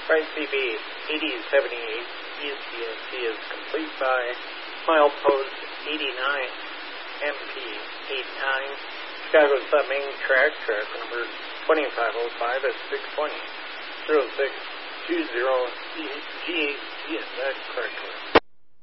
Right CB 8078 ESPSC is complete by milepost 89 MP 89. Chicago Sub Main track number 2505 at 620 0620 GAC, yes, that's correct.